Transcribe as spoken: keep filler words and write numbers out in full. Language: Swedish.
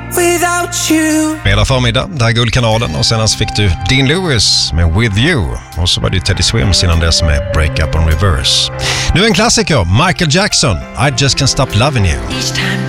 without you. Fredag förmiddag, där är Guldkanalen, och senast fick du Dean Lewis med With You. Och så var det Teddy Swims innan dess med Break Up on Reverse. Nu en klassiker, Michael Jackson, I Just Can't Stop Loving You. Each time